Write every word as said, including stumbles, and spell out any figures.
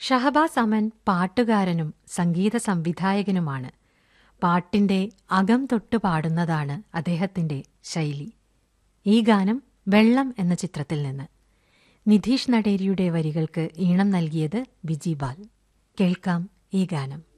ഷഹബാസ് അമൻ പാട്ടുകാരനും സംഗീത സംവിധായകനുമാണ്. പാട്ടിന്റെ അകം തൊട്ട് പാടുന്നതാണ് അദ്ദേഹത്തിന്റെ ശൈലി. ഈ ഗാനം വെള്ളം എന്ന ചിത്രത്തിൽ നിന്ന്. നിധീഷ് നടേരിയുടെ വരികൾക്ക് ഈണം നൽകിയത് ബിജി ബാൽ. കേൾക്കാം ഈ ഗാനം.